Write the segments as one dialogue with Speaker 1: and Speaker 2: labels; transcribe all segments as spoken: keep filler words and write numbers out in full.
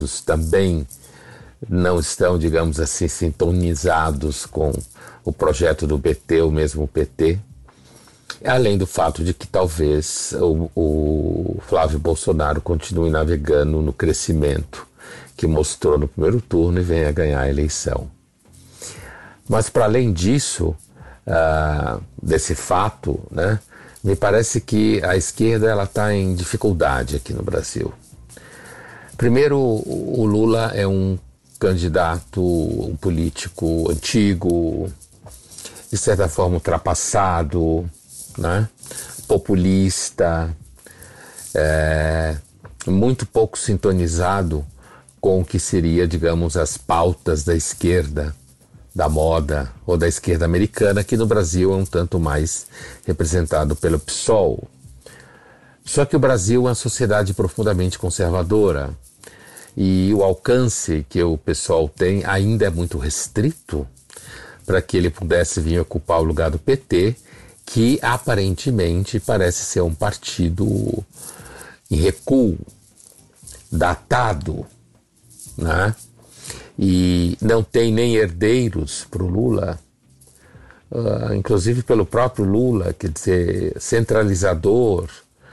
Speaker 1: também não estão, digamos assim, sintonizados com o projeto do P T, ou mesmo o P T, além do fato de que talvez o, o Flávio Bolsonaro continue navegando no crescimento que mostrou no primeiro turno e venha ganhar a eleição. Mas, para além disso, uh, desse fato, né, me parece que a esquerda ela está em dificuldade aqui no Brasil. Primeiro, o Lula é um candidato, um político antigo, de certa forma ultrapassado, né? Populista, é, muito pouco sintonizado com o que seria, digamos, as pautas da esquerda, da moda ou da esquerda americana, que no Brasil é um tanto mais representado pelo P SOL. Só que o Brasil é uma sociedade profundamente conservadora e o alcance que o P SOL tem ainda é muito restrito para que ele pudesse vir ocupar o lugar do P T, que aparentemente parece ser um partido em recuo, datado, né? E não tem nem herdeiros para o Lula, uh, inclusive pelo próprio Lula, quer dizer, centralizador.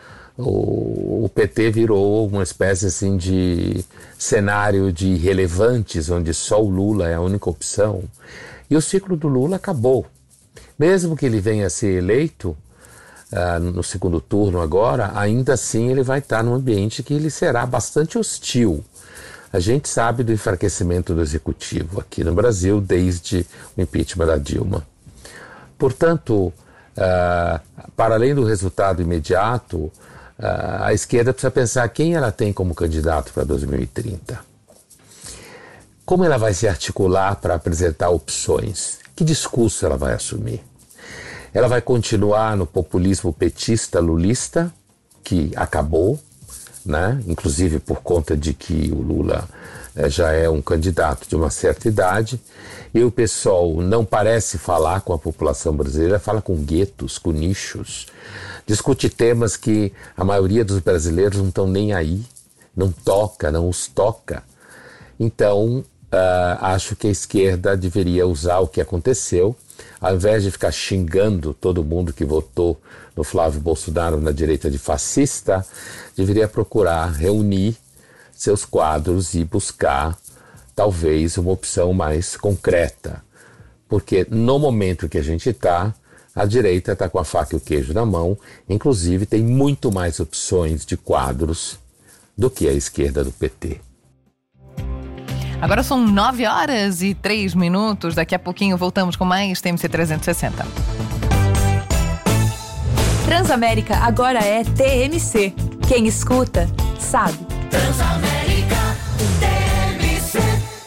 Speaker 1: O, o P T virou uma espécie assim de cenário de irrelevantes, onde só o Lula é a única opção. E o ciclo do Lula acabou. Mesmo que ele venha a ser eleito uh, no segundo turno agora, ainda assim ele vai estar num ambiente que ele será bastante hostil. A gente sabe do enfraquecimento do executivo aqui no Brasil desde o impeachment da Dilma. Portanto, uh, para além do resultado imediato, uh, a esquerda precisa pensar quem ela tem como candidato para dois mil e trinta. Como ela vai se articular para apresentar opções? Que discurso ela vai assumir? Ela vai continuar no populismo petista, lulista, que acabou, né? Inclusive por conta de que o Lula eh, já é um candidato de uma certa idade, e o pessoal não parece falar com a população brasileira, fala com guetos, com nichos, discute temas que a maioria dos brasileiros não estão nem aí, não toca, não os toca. Então, Uh, acho que a esquerda deveria usar o que aconteceu, ao invés de ficar xingando todo mundo que votou no Flávio Bolsonaro na direita de fascista, deveria procurar reunir seus quadros e buscar talvez uma opção mais concreta. Porque no momento que a gente está, a direita está com a faca e o queijo na mão, inclusive tem muito mais opções de quadros do que a esquerda do P T.
Speaker 2: Agora são nove horas e três minutos. Daqui a pouquinho voltamos com mais T M C trezentos e sessenta.
Speaker 3: Transamérica agora é T M C. Quem escuta, sabe.
Speaker 4: Transamérica, T M C.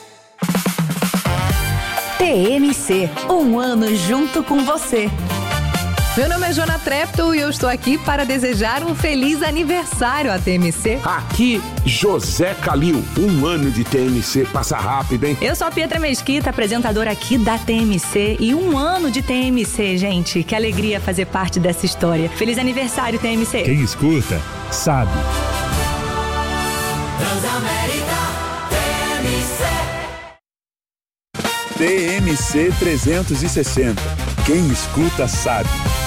Speaker 3: T M C, um ano junto com você.
Speaker 2: Meu nome é Jona Treptow e eu estou aqui para desejar um feliz aniversário à T M C.
Speaker 5: Aqui, José Calil. Um ano de T M C passa rápido, hein?
Speaker 3: Eu sou a Pietra Mesquita, apresentadora aqui da T M C. E um ano de T M C, gente. Que alegria fazer parte dessa história. Feliz aniversário, T M C.
Speaker 6: Quem escuta, sabe.
Speaker 4: Transamérica, T M C.
Speaker 7: T M C trezentos e sessenta. Quem escuta, sabe.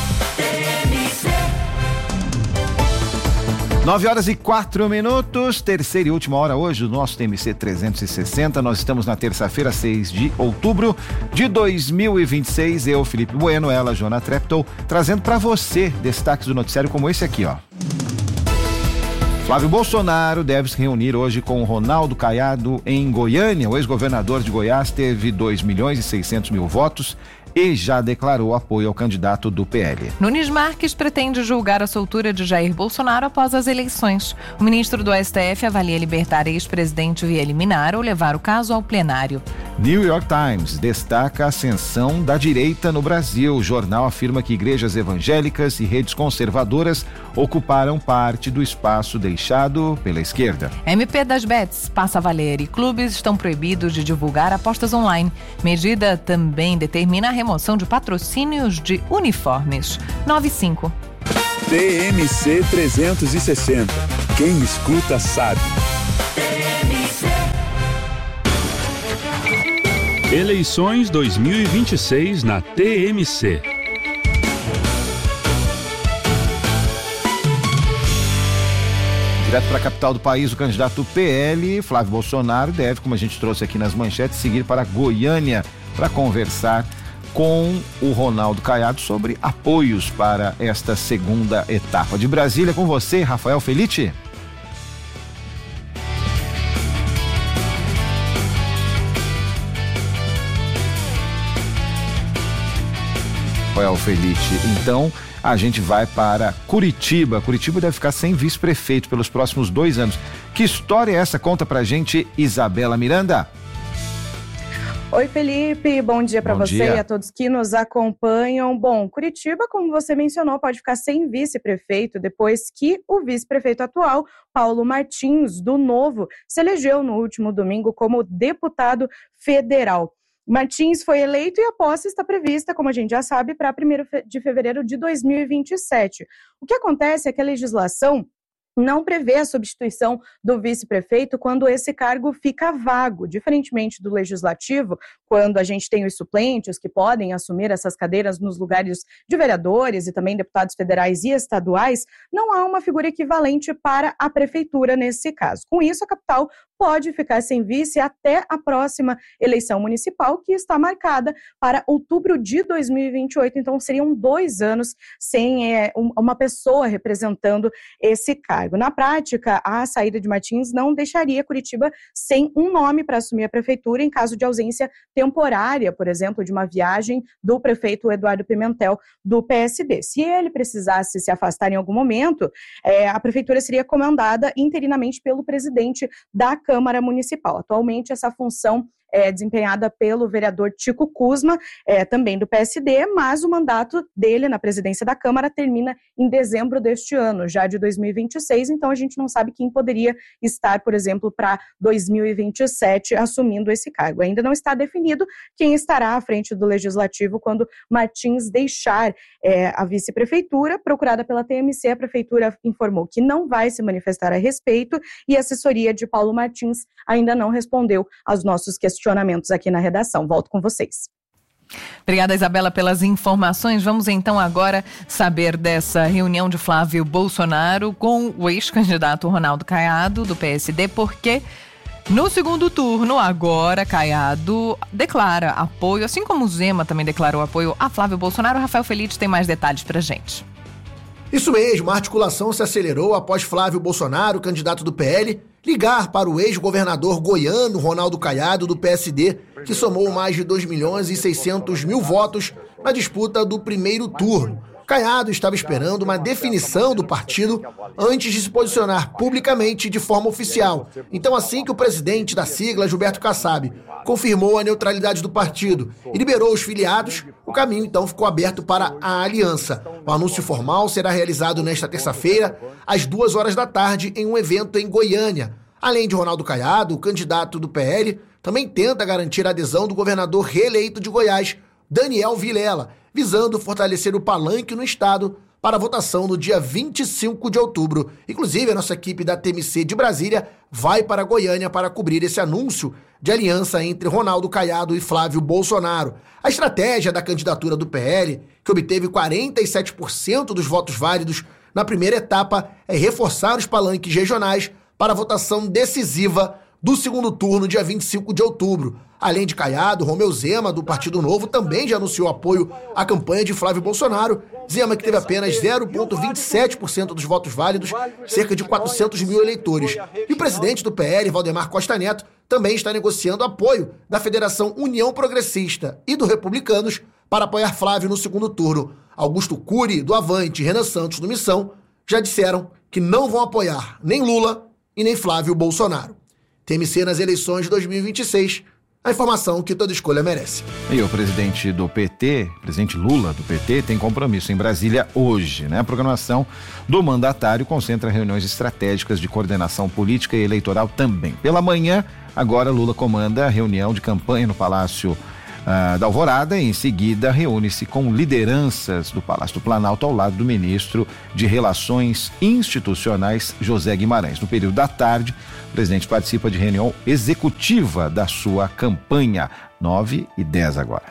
Speaker 6: nove horas e quatro minutos, terceira e última hora hoje do nosso T M C trezentos e sessenta. Nós estamos na terça-feira, seis de outubro de dois mil e vinte e seis. Eu, Felipe Bueno, ela, Jona Treptow, trazendo para você destaques do noticiário como esse aqui, ó. Flávio Bolsonaro deve se reunir hoje com o Ronaldo Caiado em Goiânia. O ex-governador de Goiás teve dois milhões e seiscentos mil votos e já declarou apoio ao candidato do P L.
Speaker 2: Nunes Marques pretende julgar a soltura de Jair Bolsonaro após as eleições. O ministro do S T F avalia libertar ex-presidente via liminar ou levar o caso ao plenário.
Speaker 6: New York Times destaca a ascensão da direita no Brasil. O jornal afirma que igrejas evangélicas e redes conservadoras ocuparam parte do espaço deixado pela esquerda.
Speaker 2: M P das Bets passa a valer e clubes estão proibidos de divulgar apostas online. Medida também determina a remoção de patrocínios de uniformes. nove e cinco.
Speaker 7: T M C trezentos e sessenta. Quem escuta, sabe.
Speaker 4: T M C.
Speaker 7: Eleições dois mil e vinte e seis na T M C.
Speaker 6: Direto para a capital do país, o candidato do P L, Flávio Bolsonaro, deve, como a gente trouxe aqui nas manchetes, seguir para Goiânia para conversar com o Ronaldo Caiado sobre apoios para esta segunda etapa. De Brasília, com você, Rafael Felitti. Rafael Felitti, então a gente vai para Curitiba. Curitiba deve ficar sem vice-prefeito pelos próximos dois anos. Que história é essa? Conta pra gente, Isabela Miranda.
Speaker 8: Oi, Felipe, bom dia para você
Speaker 6: dia.
Speaker 8: E a todos que nos acompanham. Bom, Curitiba, como você mencionou, pode ficar sem vice-prefeito depois que o vice-prefeito atual, Paulo Martins, do Novo, se elegeu no último domingo como deputado federal. Martins foi eleito e a posse está prevista, como a gente já sabe, para primeiro de fevereiro de dois mil e vinte e sete. O que acontece é que a legislação não prevê a substituição do vice-prefeito quando esse cargo fica vago, diferentemente do legislativo, quando a gente tem os suplentes que podem assumir essas cadeiras nos lugares de vereadores e também deputados federais e estaduais, não há uma figura equivalente para a prefeitura nesse caso. Com isso, a capital pode ficar sem vice até a próxima eleição municipal, que está marcada para outubro de dois mil e vinte e oito, então seriam dois anos sem é, um, uma pessoa representando esse cargo. Na prática, a saída de Martins não deixaria Curitiba sem um nome para assumir a prefeitura em caso de ausência temporária, por exemplo, de uma viagem do prefeito Eduardo Pimentel do P S B. Se ele precisasse se afastar em algum momento, é, a prefeitura seria comandada interinamente pelo presidente da Câmara Municipal. Atualmente, essa função é desempenhada pelo vereador Tico Kuzma, é, também do P S D, mas o mandato dele na presidência da Câmara termina em dezembro deste ano, já de dois mil e vinte e seis, então a gente não sabe quem poderia estar, por exemplo, para dois mil e vinte e sete assumindo esse cargo. Ainda não está definido quem estará à frente do Legislativo quando Martins deixar é, a vice-prefeitura. Procurada pela T M C, a prefeitura informou que não vai se manifestar a respeito e a assessoria de Paulo Martins ainda não respondeu aos nossos questionamentos aqui na redação. Volto com vocês.
Speaker 2: Obrigada, Isabela, pelas informações. Vamos então agora saber dessa reunião de Flávio Bolsonaro com o ex-candidato Ronaldo Caiado, do P S D, porque no segundo turno, agora, Caiado declara apoio, assim como o Zema também declarou apoio a Flávio Bolsonaro. Rafael Felitti tem mais detalhes pra gente.
Speaker 9: Isso mesmo, a articulação se acelerou após Flávio Bolsonaro, candidato do P L, ligar para o ex-governador goiano Ronaldo Caiado, do P S D, que somou mais de dois milhões e seiscentos mil votos na disputa do primeiro turno. Caiado estava esperando uma definição do partido antes de se posicionar publicamente de forma oficial. Então, assim que o presidente da sigla, Gilberto Kassab, confirmou a neutralidade do partido e liberou os filiados, o caminho então ficou aberto para a aliança. O anúncio formal será realizado nesta terça-feira, às duas horas da tarde, em um evento em Goiânia. Além de Ronaldo Caiado, o candidato do P L também tenta garantir a adesão do governador reeleito de Goiás, Daniel Vilela, visando fortalecer o palanque no estado para a votação no dia vinte e cinco de outubro. Inclusive, a nossa equipe da T M C de Brasília vai para Goiânia para cobrir esse anúncio de aliança entre Ronaldo Caiado e Flávio Bolsonaro. A estratégia da candidatura do P L, que obteve quarenta e sete por cento dos votos válidos na primeira etapa, é reforçar os palanques regionais para a votação decisiva do segundo turno, dia vinte e cinco de outubro. Além de Caiado, Romeu Zema, do Partido Novo, também já anunciou apoio à campanha de Flávio Bolsonaro. Zema, que teve apenas zero vírgula vinte e sete por cento dos votos válidos, cerca de quatrocentos mil eleitores. E o presidente do P L, Valdemar Costa Neto, também está negociando apoio da Federação União Progressista e do Republicanos para apoiar Flávio no segundo turno. Augusto Cury, do Avante, e Renan Santos, do Missão, já disseram que não vão apoiar nem Lula e nem Flávio Bolsonaro. T M C nas eleições de dois mil e vinte e seis, a informação que toda escolha merece.
Speaker 6: E o presidente do P T, presidente Lula do P T, tem compromisso em Brasília hoje, né? A programação do mandatário concentra reuniões estratégicas de coordenação política e eleitoral também. Pela manhã, agora Lula comanda a reunião de campanha no Palácio ah, da Alvorada e em seguida reúne-se com lideranças do Palácio do Planalto ao lado do ministro de Relações Institucionais, José Guimarães. No período da tarde, o presidente participa de reunião executiva da sua campanha. nove e dez agora.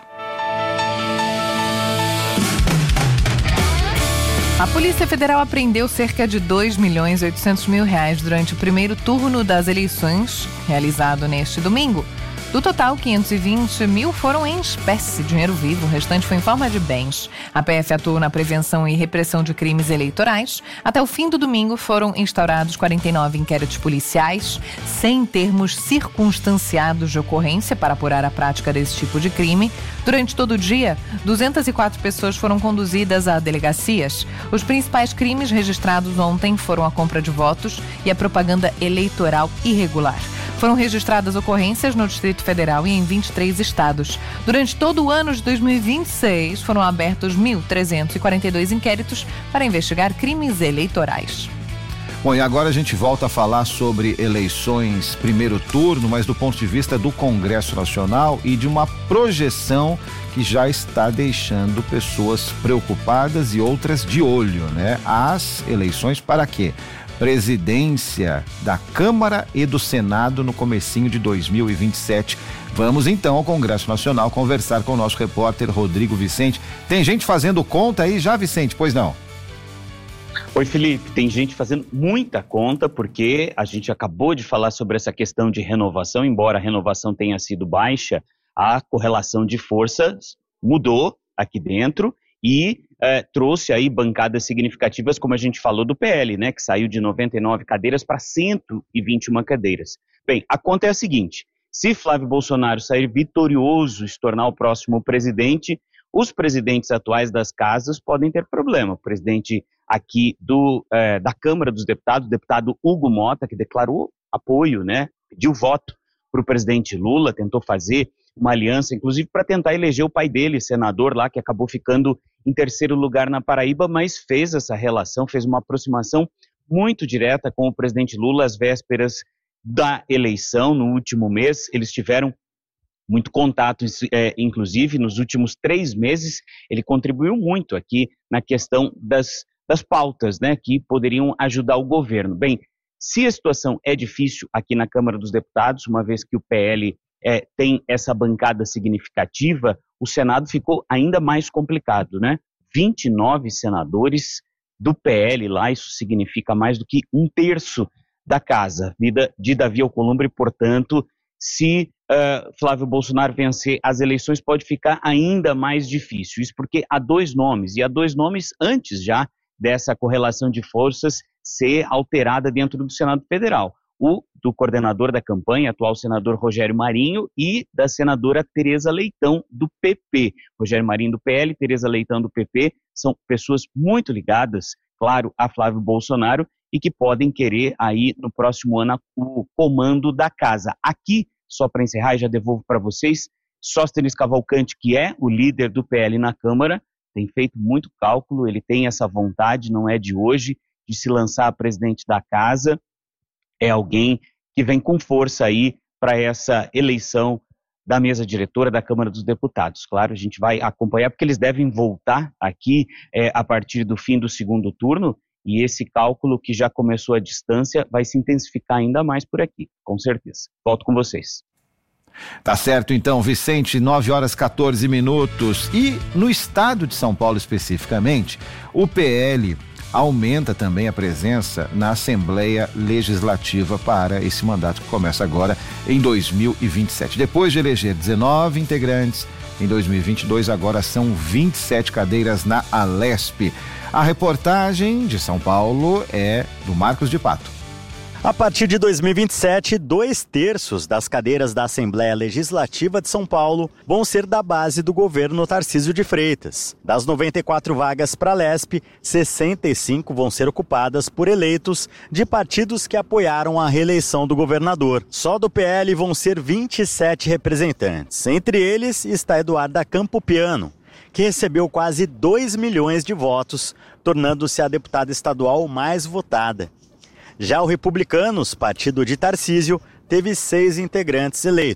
Speaker 2: A Polícia Federal apreendeu cerca de dois milhões e oitocentos mil reais durante o primeiro turno das eleições, realizado neste domingo. Do total, quinhentos e vinte mil foram em espécie, dinheiro vivo, o restante foi em forma de bens. A P F atuou na prevenção e repressão de crimes eleitorais. Até o fim do domingo foram instaurados quarenta e nove inquéritos policiais, sem termos circunstanciados de ocorrência para apurar a prática desse tipo de crime. Durante todo o dia, duzentas e quatro pessoas foram conduzidas a delegacias. Os principais crimes registrados ontem foram a compra de votos e a propaganda eleitoral irregular. Foram registradas ocorrências no Distrito Federal e em vinte e três estados. Durante todo o ano de dois mil e vinte e seis, foram abertos mil trezentos e quarenta e dois inquéritos para investigar crimes eleitorais.
Speaker 6: Bom, e agora a gente volta a falar sobre eleições primeiro turno, mas do ponto de vista do Congresso Nacional e de uma projeção que já está deixando pessoas preocupadas e outras de olho, né? As eleições para quê? Presidência da Câmara e do Senado no comecinho de dois mil e vinte e sete. Vamos então ao Congresso Nacional conversar com o nosso repórter Rodrigo Vicente. Tem gente fazendo conta aí já, Vicente? Pois não?
Speaker 10: Oi, Felipe. Tem gente fazendo muita conta porque a gente acabou de falar sobre essa questão de renovação. Embora a renovação tenha sido baixa, a correlação de forças mudou aqui dentro e eh, trouxe aí bancadas significativas, como a gente falou do P L, né, que saiu de noventa e nove cadeiras para cento e vinte e uma cadeiras. Bem, a conta é a seguinte: se Flávio Bolsonaro sair vitorioso e se tornar o próximo presidente, os presidentes atuais das casas podem ter problema. O presidente aqui do, eh, da Câmara dos Deputados, o deputado Hugo Mota, que declarou apoio, né, pediu voto para o presidente Lula, tentou fazer uma aliança, inclusive para tentar eleger o pai dele, senador lá, que acabou ficando em terceiro lugar na Paraíba, mas fez essa relação, fez uma aproximação muito direta com o presidente Lula às vésperas da eleição, no último mês. Eles tiveram muito contato, é, inclusive nos últimos três meses, ele contribuiu muito aqui na questão das, das pautas, né, que poderiam ajudar o governo. Bem, se a situação é difícil aqui na Câmara dos Deputados, uma vez que o P L É, tem essa bancada significativa, o Senado ficou ainda mais complicado, né? vinte e nove senadores do P L lá, isso significa mais do que um terço da casa, vida de Davi Alcolumbre. Portanto, se uh, Flávio Bolsonaro vencer as eleições, pode ficar ainda mais difícil. Isso porque há dois nomes, e há dois nomes antes já dessa correlação de forças ser alterada dentro do Senado Federal. O do coordenador da campanha, atual senador Rogério Marinho, e da senadora Tereza Leitão, do P P. Rogério Marinho do P L, Tereza Leitão do P P, são pessoas muito ligadas, claro, a Flávio Bolsonaro e que podem querer aí no próximo ano o comando da casa. Aqui, só para encerrar, e já devolvo para vocês, Sóstenes Cavalcante, que é o líder do P L na Câmara, tem feito muito cálculo, ele tem essa vontade, não é de hoje, de se lançar a presidente da casa. É alguém que vem com força aí para essa eleição da mesa diretora da Câmara dos Deputados. Claro, a gente vai acompanhar, porque eles devem voltar aqui é, a partir do fim do segundo turno, e esse cálculo que já começou à distância vai se intensificar ainda mais por aqui, com certeza. Volto com vocês.
Speaker 6: Tá certo então, Vicente, nove horas e quatorze minutos. E no estado de São Paulo especificamente, o P L aumenta também a presença na Assembleia Legislativa para esse mandato que começa agora em dois mil e vinte e sete. Depois de eleger dezenove integrantes, em dois mil e vinte e dois agora são vinte e sete cadeiras na Alesp. A reportagem de São Paulo é do Marcos de Pato.
Speaker 11: A partir de dois mil e vinte e sete, dois terços das cadeiras da Assembleia Legislativa de São Paulo vão ser da base do governo Tarcísio de Freitas. Das noventa e quatro vagas para a Lesp, sessenta e cinco vão ser ocupadas por eleitos de partidos que apoiaram a reeleição do governador. Só do P L vão ser vinte e sete representantes. Entre eles está Eduarda Campopiano, que recebeu quase dois milhões de votos, tornando-se a deputada estadual mais votada. Já o Republicanos, partido de Tarcísio, teve seis integrantes eleitos.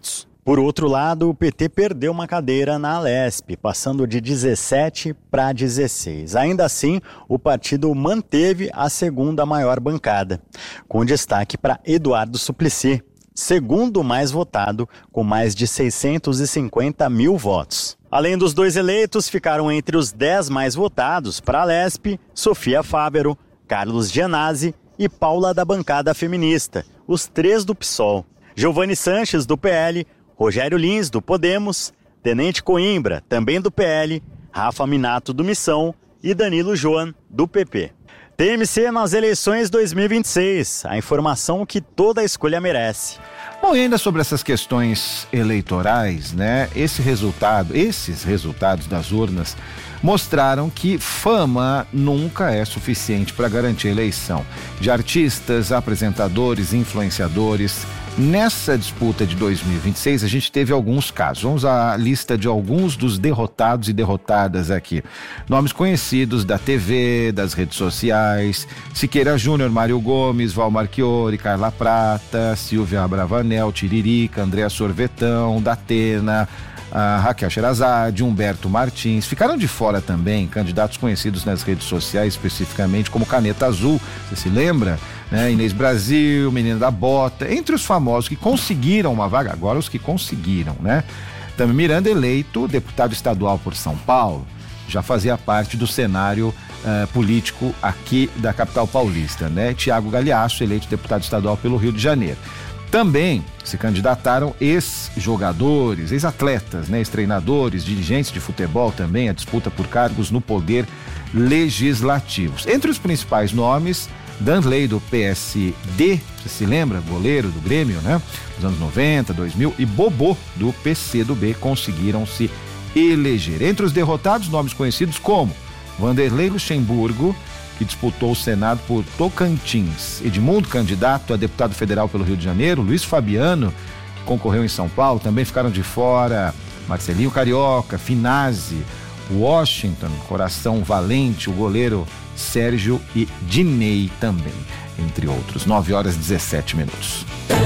Speaker 11: Por outro lado, o P T perdeu uma cadeira na Alesp, passando de dezessete para dezesseis. Ainda assim, o partido manteve a segunda maior bancada, com destaque para Eduardo Suplicy, segundo mais votado, com mais de seiscentos e cinquenta mil votos. Além dos dois eleitos, ficaram entre os dez mais votados para a Alesp, Sofia Fávero, Carlos Gianazzi e Paula da bancada feminista, os três do PSOL. Giovanni Sanches, do P L, Rogério Lins, do Podemos, Tenente Coimbra, também do P L, Rafa Minato, do Missão e Danilo Joan, do P P. T M C nas eleições dois mil e vinte e seis, a informação que toda escolha merece.
Speaker 6: Bom, e ainda sobre essas questões eleitorais, né? Esse resultado, esses resultados das urnas mostraram que fama nunca é suficiente para garantir a eleição. De artistas, apresentadores, influenciadores. Nessa disputa de dois mil e vinte e seis, a gente teve alguns casos. Vamos à lista de alguns dos derrotados e derrotadas aqui. Nomes conhecidos da T V, das redes sociais: Siqueira Júnior, Mário Gomes, Val Marchiori, Carla Prata, Silvia Abravanel, Tiririca, Andréa Sorvetão, Datena, a Raquel Sherazade, Humberto Martins. Ficaram de fora também candidatos conhecidos nas redes sociais, especificamente como Caneta Azul, você se lembra? Né? Inês Brasil, Menina da Bota, entre os famosos que conseguiram uma vaga, agora os que conseguiram, né? Também Miranda, eleito deputado estadual por São Paulo, já fazia parte do cenário uh, político aqui da capital paulista, né? Tiago Galhaço, eleito deputado estadual pelo Rio de Janeiro. Também se candidataram ex-jogadores, ex-atletas, né? Ex-treinadores, dirigentes de futebol também, a disputa por cargos no poder legislativo. Entre os principais nomes, Danley, do P S D, você se lembra? Goleiro do Grêmio, né? Nos anos noventa, dois mil, e Bobô, do P C do B, conseguiram se eleger. Entre os derrotados, nomes conhecidos como Vanderlei Luxemburgo, que disputou o Senado por Tocantins, Edmundo, candidato a deputado federal pelo Rio de Janeiro, Luiz Fabiano, que concorreu em São Paulo, também ficaram de fora Marcelinho Carioca, Finazzi, Washington, Coração Valente, o goleiro Sérgio e Dinei também, entre outros. nove horas e dezessete minutos.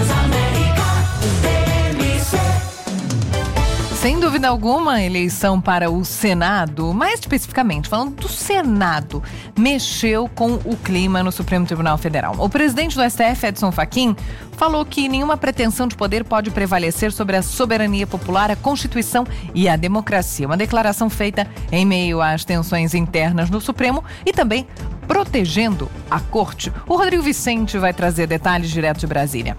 Speaker 2: Sem dúvida alguma, a eleição para o Senado, mais especificamente falando do Senado, mexeu com o clima no Supremo Tribunal Federal. O presidente do S T F, Edson Fachin, falou que nenhuma pretensão de poder pode prevalecer sobre a soberania popular, a Constituição e a democracia. Uma declaração feita em meio às tensões internas no Supremo e também protegendo a Corte. O Rodrigo Vicente vai trazer detalhes direto de Brasília.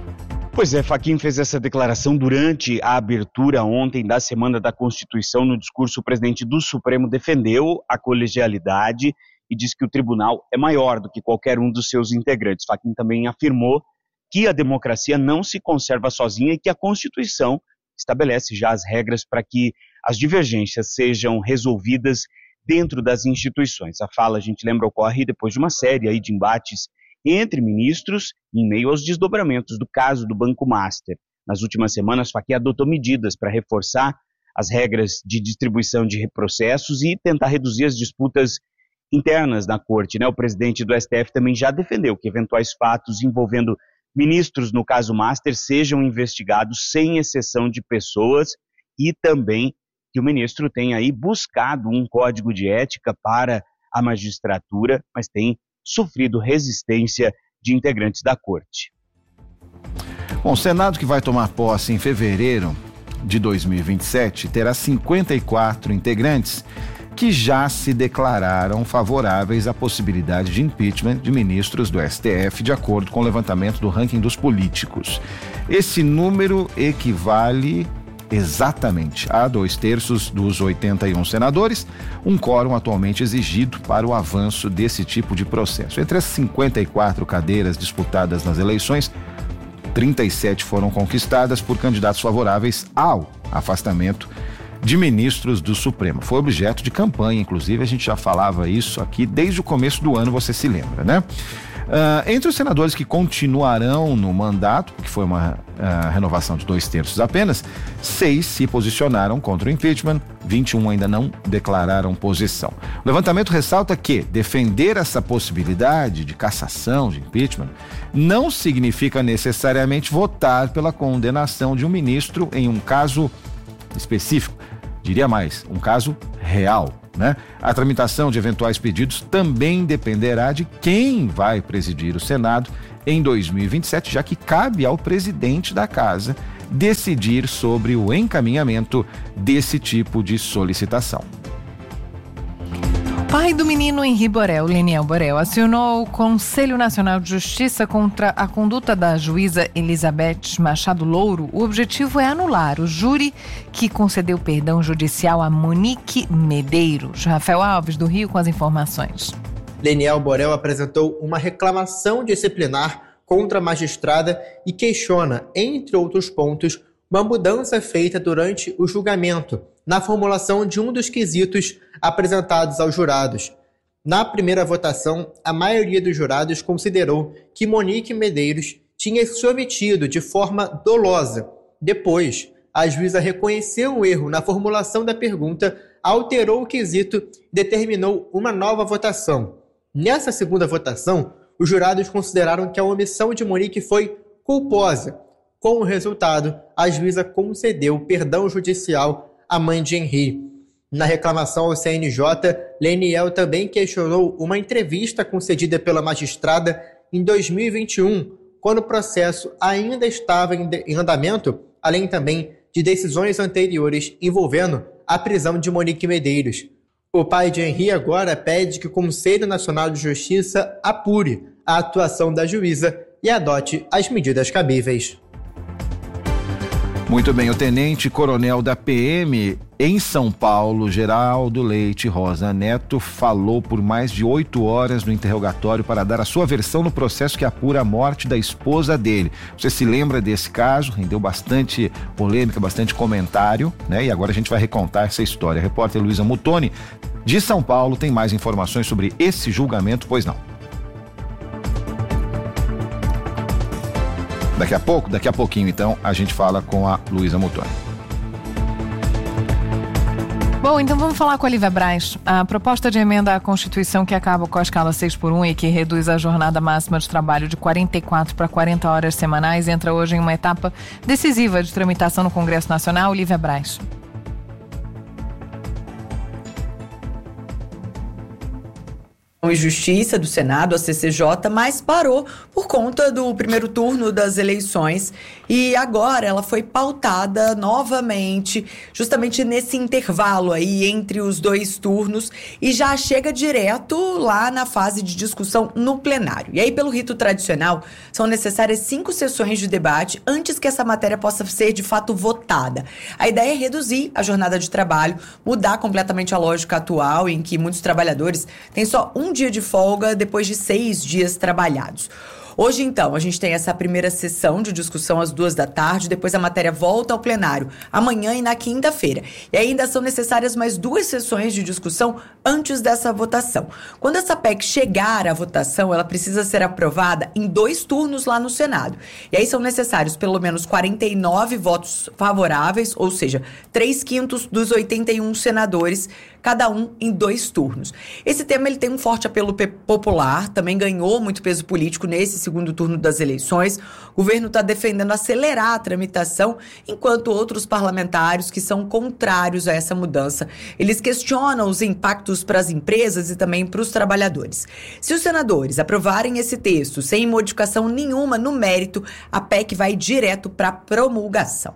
Speaker 10: Pois é, Fachin fez essa declaração durante a abertura ontem da Semana da Constituição. No discurso, o presidente do Supremo defendeu a colegialidade e disse que o tribunal é maior do que qualquer um dos seus integrantes. Fachin também afirmou que a democracia não se conserva sozinha e que a Constituição estabelece já as regras para que as divergências sejam resolvidas dentro das instituições. A fala, a gente lembra, ocorre depois de uma série aí de embates entre ministros em meio aos desdobramentos do caso do Banco Master. Nas últimas semanas, Fachin adotou medidas para reforçar as regras de distribuição de processos e tentar reduzir as disputas internas na corte, né? O presidente do S T F também já defendeu que eventuais fatos envolvendo ministros no caso Master sejam investigados sem exceção de pessoas e também que o ministro tenha aí buscado um código de ética para a magistratura, mas tem sofrido resistência de integrantes da corte.
Speaker 6: Bom, o Senado, que vai tomar posse em fevereiro de dois mil e vinte e sete, terá cinquenta e quatro integrantes que já se declararam favoráveis à possibilidade de impeachment de ministros do S T F, de acordo com o levantamento do ranking dos políticos. Esse número equivale exatamente a dois terços dos oitenta e um senadores, um quórum atualmente exigido para o avanço desse tipo de processo. Entre as cinquenta e quatro cadeiras disputadas nas eleições, trinta e sete foram conquistadas por candidatos favoráveis ao afastamento de ministros do Supremo. Foi objeto de campanha, inclusive, a gente já falava isso aqui desde o começo do ano, você se lembra, né? Uh, entre os senadores que continuarão no mandato, que foi uma uh, renovação de dois terços apenas, seis se posicionaram contra o impeachment, vinte e um ainda não declararam posição. O levantamento ressalta que defender essa possibilidade de cassação, de impeachment, não significa necessariamente votar pela condenação de um ministro em um caso específico, diria mais, um caso real. Né? A tramitação de eventuais pedidos também dependerá de quem vai presidir o Senado em dois mil e vinte e sete, já que cabe ao presidente da casa decidir sobre o encaminhamento desse tipo de solicitação.
Speaker 2: Pai do menino Henri Borel, Leniel Borel, acionou o Conselho Nacional de Justiça contra a conduta da juíza Elizabeth Machado Louro. O objetivo é anular o júri que concedeu perdão judicial a Monique Medeiros. Rafael Alves, do Rio, com as informações.
Speaker 12: Leniel Borel apresentou uma reclamação disciplinar contra a magistrada e questiona, entre outros pontos, uma mudança feita durante o julgamento, na formulação de um dos quesitos apresentados aos jurados. Na primeira votação, a maioria dos jurados considerou que Monique Medeiros tinha se omitido de forma dolosa. Depois, a juíza reconheceu o erro na formulação da pergunta, alterou o quesito e determinou uma nova votação. Nessa segunda votação, os jurados consideraram que a omissão de Monique foi culposa. Com o resultado, a juíza concedeu perdão judicial à mãe de Henri. Na reclamação ao C N J, Leniel também questionou uma entrevista concedida pela magistrada em dois mil e vinte e um, quando o processo ainda estava em andamento, além também de decisões anteriores envolvendo a prisão de Monique Medeiros. O pai de Henri agora pede que o Conselho Nacional de Justiça apure a atuação da juíza e adote as medidas cabíveis.
Speaker 6: Muito bem, o tenente-coronel da P M em São Paulo, Geraldo Leite Rosa Neto, falou por mais de oito horas no interrogatório para dar a sua versão no processo que apura a morte da esposa dele. Você se lembra desse caso? Rendeu bastante polêmica, bastante comentário, né? E agora a gente vai recontar essa história. A repórter Luísa Mutoni, de São Paulo, tem mais informações sobre esse julgamento, pois não? Daqui a pouco, daqui a pouquinho, então, a gente fala com a Luísa Mutoni.
Speaker 2: Bom, então vamos falar com a Lívia Braz. A proposta de emenda à Constituição que acaba com a escala seis por um e que reduz a jornada máxima de trabalho de quarenta e quatro para quarenta horas semanais entra hoje em uma etapa decisiva de tramitação no Congresso Nacional. Lívia Braz.
Speaker 13: e Justiça do Senado, a C C J, mas parou por conta do primeiro turno das eleições e agora ela foi pautada novamente, justamente nesse intervalo aí entre os dois turnos e já chega direto lá na fase de discussão no plenário. E aí, pelo rito tradicional, são necessárias cinco sessões de debate antes que essa matéria possa ser de fato votada. A ideia é reduzir a jornada de trabalho, mudar completamente a lógica atual em que muitos trabalhadores têm só um dia de folga depois de seis dias trabalhados. Hoje, então, a gente tem essa primeira sessão de discussão às duas da tarde, depois a matéria volta ao plenário amanhã e na quinta-feira. E ainda são necessárias mais duas sessões de discussão antes dessa votação. Quando essa P E C chegar à votação, ela precisa ser aprovada em dois turnos lá no Senado. E aí são necessários pelo menos quarenta e nove votos favoráveis, ou seja, três quintos dos oitenta e um senadores, cada um em dois turnos. Esse tema ele tem um forte apelo popular, também ganhou muito peso político nesse segundo turno das eleições. O governo está defendendo acelerar a tramitação, enquanto outros parlamentares que são contrários a essa mudança, eles questionam os impactos para as empresas e também para os trabalhadores. Se os senadores aprovarem esse texto sem modificação nenhuma no mérito, a P E C vai direto para promulgação.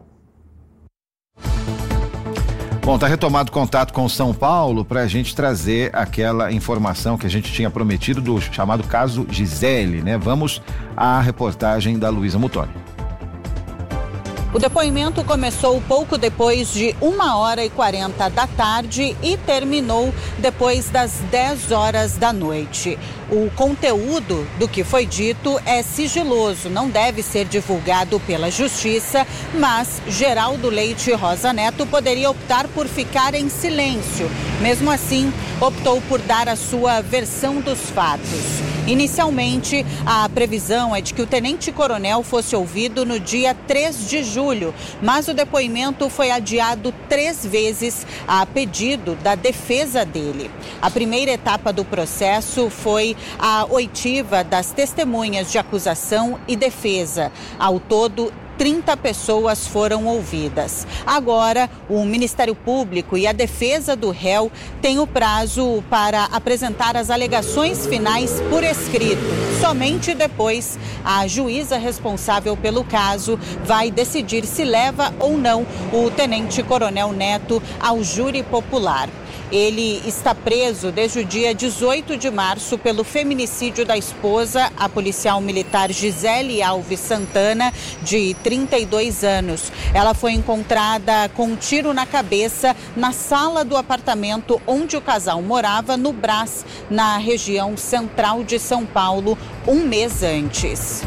Speaker 6: Bom, tá retomado contato com São Paulo para a gente trazer aquela informação que a gente tinha prometido do chamado caso Gisele, né? Vamos à reportagem da Luísa Mutoni.
Speaker 14: O depoimento começou pouco depois de uma hora e quarenta da tarde e terminou depois das dez horas da noite. O conteúdo do que foi dito é sigiloso, não deve ser divulgado pela Justiça, mas Geraldo Leite Rosa Neto poderia optar por ficar em silêncio. Mesmo assim, optou por dar a sua versão dos fatos. Inicialmente, a previsão é de que o tenente-coronel fosse ouvido no dia três de julho, mas o depoimento foi adiado três vezes a pedido da defesa dele. A primeira etapa do processo foi a oitiva das testemunhas de acusação e defesa. Ao todo, trinta pessoas foram ouvidas. Agora, o Ministério Público e a defesa do réu têm o prazo para apresentar as alegações finais por escrito. Somente depois, a juíza responsável pelo caso vai decidir se leva ou não o tenente-coronel Neto ao júri popular. Ele está preso desde o dia dezoito de março pelo feminicídio da esposa, a policial militar Gisele Alves Santana, de trinta e dois anos. Ela foi encontrada com um tiro na cabeça na sala do apartamento onde o casal morava, no Brás, na região central de São Paulo, um mês antes.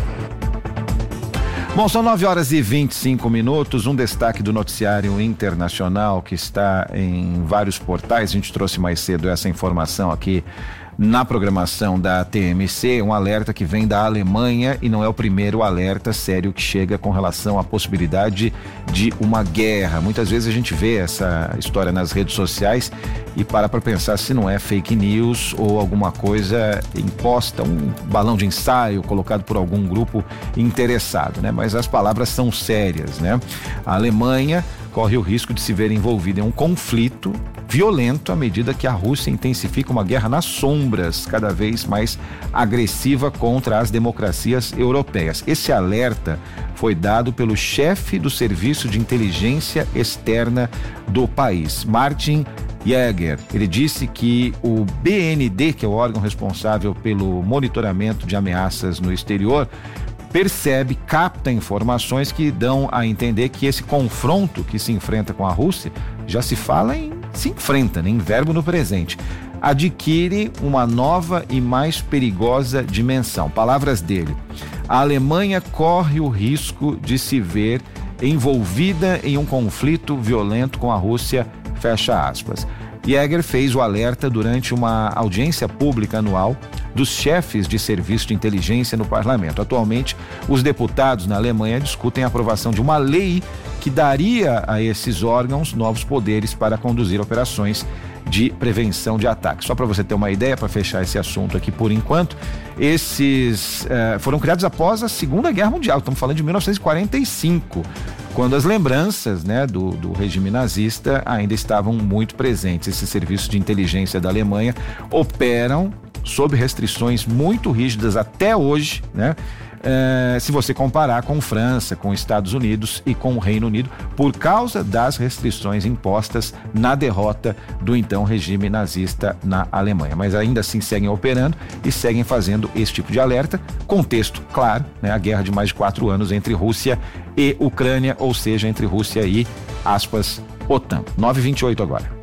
Speaker 6: Bom, são nove horas e vinte e cinco minutos, um destaque do noticiário internacional que está em vários portais. A gente trouxe mais cedo essa informação aqui na programação da T M C, um alerta que vem da Alemanha e não é o primeiro alerta sério que chega com relação à possibilidade de uma guerra. Muitas vezes a gente vê essa história nas redes sociais e para para pensar se não é fake news ou alguma coisa imposta, um balão de ensaio colocado por algum grupo interessado, né? Mas as palavras são sérias, né? A Alemanha corre o risco de se ver envolvida em um conflito violento à medida que a Rússia intensifica uma guerra nas sombras, cada vez mais agressiva contra as democracias europeias. Esse alerta foi dado pelo chefe do Serviço de Inteligência Externa do país, Martin Jäger. Ele disse que o B N D, que é o órgão responsável pelo monitoramento de ameaças no exterior, percebe, capta informações que dão a entender que esse confronto que se enfrenta com a Rússia, já se fala em se enfrenta, né, em verbo no presente, adquire uma nova e mais perigosa dimensão. Palavras dele: a Alemanha corre o risco de se ver envolvida em um conflito violento com a Rússia, fecha aspas. Jäger fez o alerta durante uma audiência pública anual dos chefes de serviço de inteligência no parlamento. Atualmente, os deputados na Alemanha discutem a aprovação de uma lei que daria a esses órgãos novos poderes para conduzir operações de prevenção de ataques. Só para você ter uma ideia, para fechar esse assunto aqui por enquanto, esses eh, foram criados após a Segunda Guerra Mundial. Estamos falando de mil novecentos e quarenta e cinco, quando as lembranças, né, do, do regime nazista ainda estavam muito presentes. Esses serviços de inteligência da Alemanha operam sob restrições muito rígidas até hoje, né? É, se você comparar com França, com Estados Unidos e com o Reino Unido, por causa das restrições impostas na derrota do então regime nazista na Alemanha. Mas ainda assim seguem operando e seguem fazendo esse tipo de alerta. Contexto, claro, né? A guerra de mais de quatro anos entre Rússia e Ucrânia, ou seja, entre Rússia e, aspas, OTAN. nove e vinte e oito agora.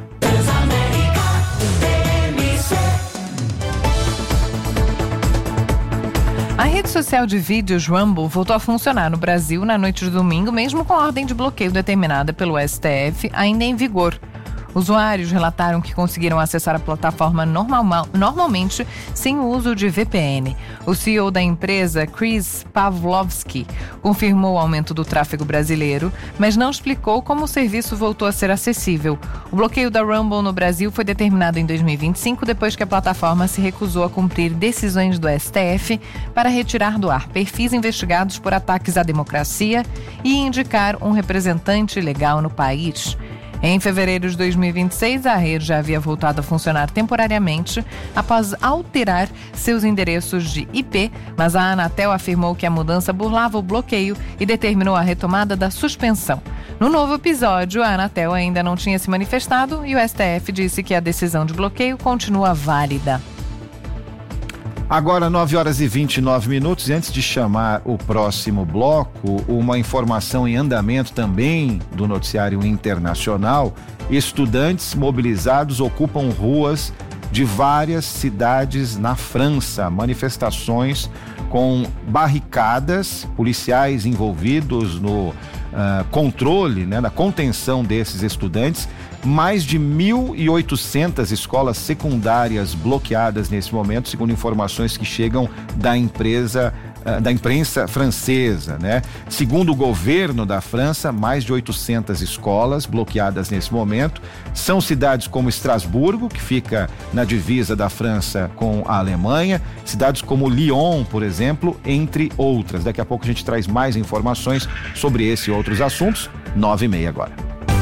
Speaker 2: A rede social de vídeos Rumble voltou a funcionar no Brasil na noite de domingo, mesmo com a ordem de bloqueio determinada pelo S T F ainda em vigor. Usuários relataram que conseguiram acessar a plataforma normal, normalmente sem o uso de V P N. O C E O da empresa, Chris Pavlovski, confirmou o aumento do tráfego brasileiro, mas não explicou como o serviço voltou a ser acessível. O bloqueio da Rumble no Brasil foi determinado em dois mil e vinte e cinco, depois que a plataforma se recusou a cumprir decisões do S T F para retirar do ar perfis investigados por ataques à democracia e indicar um representante legal no país. Em fevereiro de dois mil e vinte e seis, a rede já havia voltado a funcionar temporariamente após alterar seus endereços de I P, mas a Anatel afirmou que a mudança burlava o bloqueio e determinou a retomada da suspensão. No novo episódio, a Anatel ainda não tinha se manifestado e o S T F disse que a decisão de bloqueio continua válida.
Speaker 6: Agora, nove horas e vinte e nove minutos, e antes de chamar o próximo bloco, uma informação em andamento também do noticiário internacional: estudantes mobilizados ocupam ruas de várias cidades na França. Manifestações com barricadas, policiais envolvidos no uh, controle, né, na contenção desses estudantes. Mais de mil e oitocentas escolas secundárias bloqueadas nesse momento, segundo informações que chegam da empresa da imprensa francesa, né? Segundo o governo da França, mais de oitocentas escolas bloqueadas nesse momento. São cidades como Estrasburgo, que fica na divisa da França com a Alemanha, cidades como Lyon, por exemplo, entre outras. Daqui a pouco a gente traz mais informações sobre esse e outros assuntos. Nove e meia agora.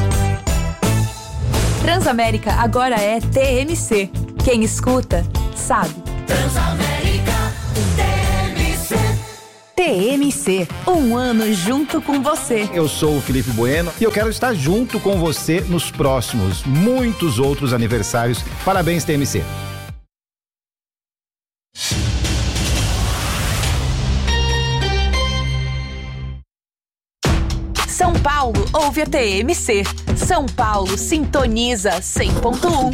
Speaker 3: Transamérica agora é T M C. Quem escuta, sabe.
Speaker 4: Transamérica T M C.
Speaker 3: T M C, um ano junto com você.
Speaker 6: Eu sou o Felipe Bueno e eu quero estar junto com você nos próximos muitos outros aniversários. Parabéns, T M C.
Speaker 3: São Paulo ouve a T M C. São Paulo sintoniza cem ponto um.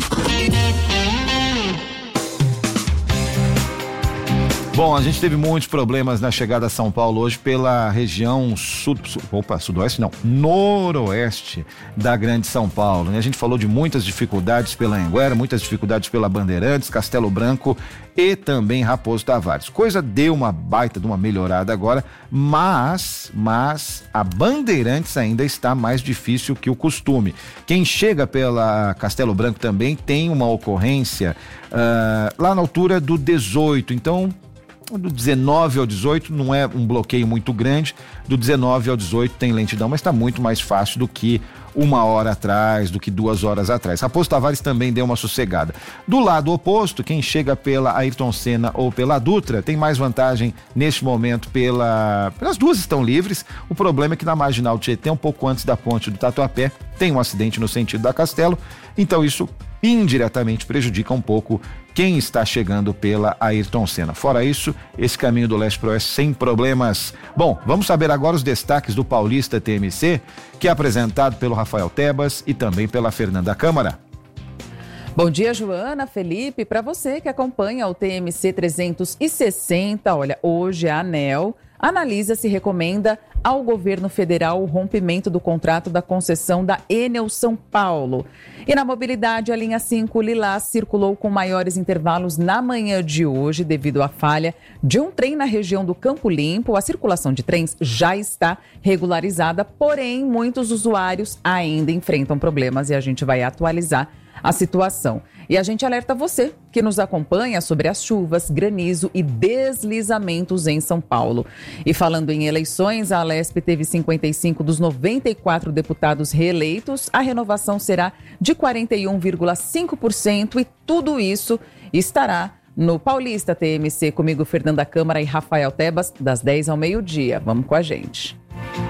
Speaker 6: Bom, a gente teve muitos problemas na chegada a São Paulo hoje pela região sud, sud, opa, sudoeste não, noroeste da Grande São Paulo, né? A gente falou de muitas dificuldades pela Anhanguera, muitas dificuldades pela Bandeirantes, Castelo Branco e também Raposo Tavares. Coisa deu uma baita de uma melhorada agora, mas, mas a Bandeirantes ainda está mais difícil que o costume. Quem chega pela Castelo Branco também tem uma ocorrência uh, lá na altura do dezoito, então do dezenove ao dezoito não é um bloqueio muito grande, do dezenove ao dezoito tem lentidão, mas está muito mais fácil do que uma hora atrás, do que duas horas atrás. Raposo Tavares também deu uma sossegada. Do lado oposto, quem chega pela Ayrton Senna ou pela Dutra tem mais vantagem neste momento pela... As duas estão livres, o problema é que na Marginal Tietê, um pouco antes da ponte do Tatuapé, tem um acidente no sentido da Castelo, então isso indiretamente prejudica um pouco quem está chegando pela Ayrton Senna. Fora isso, esse caminho do leste para o oeste sem problemas. Bom, vamos saber agora os destaques do Paulista T M C, que é apresentado pelo Rafael Tebas e também pela Fernanda Câmara.
Speaker 15: Bom dia, Joana, Felipe, para você que acompanha o T M C trezentos e sessenta, olha, hoje a ANEEL analisa se recomenda ao governo federal o rompimento do contrato da concessão da Enel São Paulo. E na mobilidade, a linha cinco Lilás circulou com maiores intervalos na manhã de hoje devido à falha de um trem na região do Campo Limpo. A circulação de trens já está regularizada, porém muitos usuários ainda enfrentam problemas e a gente vai atualizar a situação. E a gente alerta você que nos acompanha sobre as chuvas, granizo e deslizamentos em São Paulo. E falando em eleições, a Alesp teve cinquenta e cinco dos noventa e quatro deputados reeleitos. A renovação será de quarenta e um vírgula cinco por cento e tudo isso estará no Paulista T M C. Comigo, Fernanda Câmara e Rafael Tebas, das dez ao meio-dia. Vamos com a gente.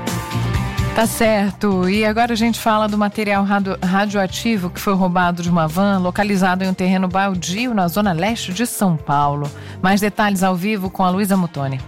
Speaker 2: Tá certo. E agora a gente fala do material radio, radioativo que foi roubado de uma van localizado em um terreno baldio na zona leste de São Paulo. Mais detalhes ao vivo com a Luísa Mutoni.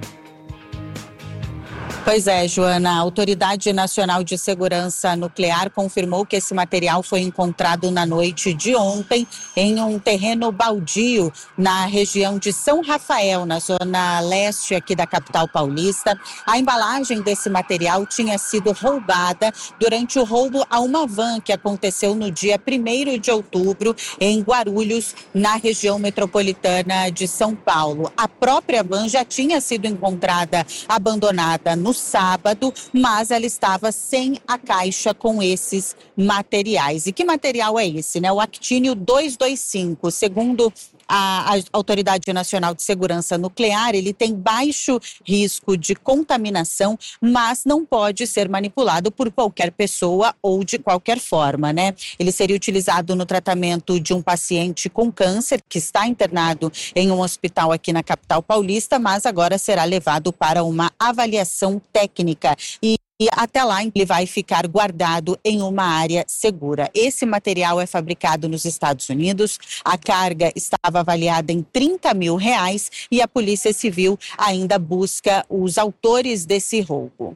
Speaker 14: Pois é, Joana, a Autoridade Nacional de Segurança Nuclear confirmou que esse material foi encontrado na noite de ontem em um terreno baldio na região de São Rafael, na zona leste aqui da capital paulista. A embalagem desse material tinha sido roubada durante o roubo a uma van que aconteceu no dia primeiro de outubro em Guarulhos, na região metropolitana de São Paulo. A própria van já tinha sido encontrada abandonada no sábado, mas ela estava sem a caixa com esses materiais. E que material é esse, né? O actínio duzentos e vinte e cinco, segundo a, a Autoridade Nacional de Segurança Nuclear, ele tem baixo risco de contaminação, mas não pode ser manipulado por qualquer pessoa ou de qualquer forma, né? Ele seria utilizado no tratamento de um paciente com câncer que está internado em um hospital aqui na capital paulista, mas agora será levado para uma avaliação técnica e E até lá ele vai ficar guardado em uma área segura. Esse material é fabricado nos Estados Unidos. A carga estava avaliada em trinta mil reais e a Polícia Civil ainda busca os autores desse roubo.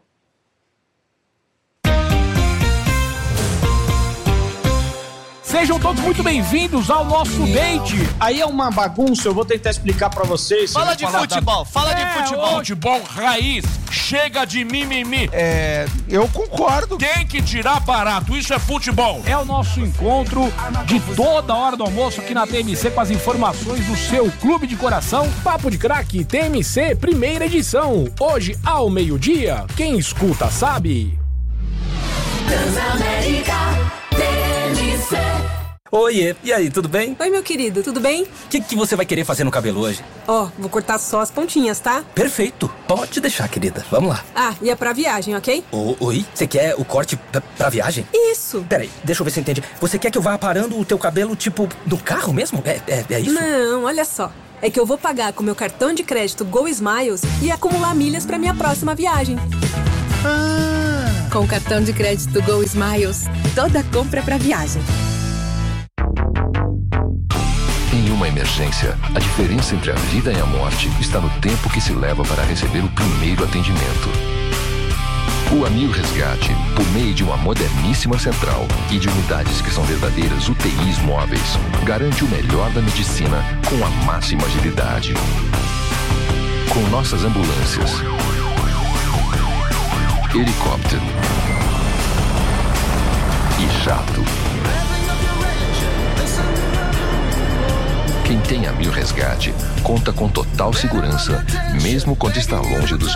Speaker 16: Sejam todos muito bem-vindos ao nosso date.
Speaker 17: Aí é uma bagunça, eu vou tentar explicar pra vocês.
Speaker 18: Fala de futebol, da... fala é, de futebol.
Speaker 16: Futebol raiz, chega de mimimi.
Speaker 6: É, eu concordo.
Speaker 16: Tem que tirar barato, isso é futebol. É o nosso encontro de toda hora do almoço aqui na T M C com as informações do seu clube de coração. Papo de Craque T M C, primeira edição. Hoje ao meio-dia, quem escuta sabe.
Speaker 4: Transamérica T M C.
Speaker 18: Oiê, e aí, tudo bem?
Speaker 19: Oi, meu querido, tudo bem?
Speaker 18: O que, que você vai querer fazer no cabelo hoje?
Speaker 19: Ó, oh, vou cortar só as pontinhas, tá?
Speaker 18: Perfeito, pode deixar, querida, vamos lá.
Speaker 19: Ah, e é pra viagem, ok?
Speaker 18: O, oi, você quer o corte pra, pra viagem?
Speaker 19: Isso.
Speaker 18: Peraí, deixa eu ver se eu entendi. Você quer que eu vá aparando o teu cabelo, tipo, no carro mesmo? É, é, é isso?
Speaker 19: Não, olha só. É que eu vou pagar com meu cartão de crédito Go Smiles e acumular milhas pra minha próxima viagem.
Speaker 20: Ah. Com o cartão de crédito Go Smiles, toda compra é pra viagem.
Speaker 21: Em uma emergência, a diferença entre a vida e a morte está no tempo que se leva para receber o primeiro atendimento. O Amil Resgate, por meio de uma moderníssima central e de unidades que são verdadeiras U T Is móveis, garante o melhor da medicina com a máxima agilidade. Com nossas ambulâncias, helicóptero e jato. Quem tem Amil Resgate conta com total segurança, mesmo quando está longe dos